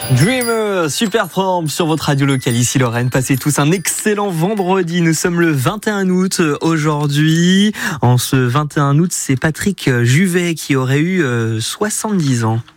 Dreamer, super forme sur votre radio locale ici Lorraine. Passez tous un excellent vendredi. Nous sommes le 21 août aujourd'hui. En ce 21 août, c'est Patrick Juvet qui aurait eu 70 ans.